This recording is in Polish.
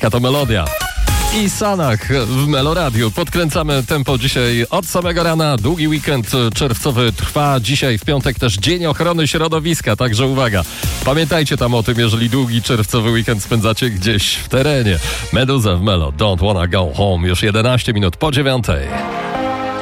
Taka to melodia. I Sanach w Meloradiu. Podkręcamy tempo dzisiaj od samego rana. Długi weekend czerwcowy trwa. Dzisiaj w piątek też Dzień Ochrony Środowiska, także uwaga. Pamiętajcie tam o tym, jeżeli długi czerwcowy weekend spędzacie gdzieś w terenie. Meduza w Melo. Don't wanna go home. Już 11 minut po 9.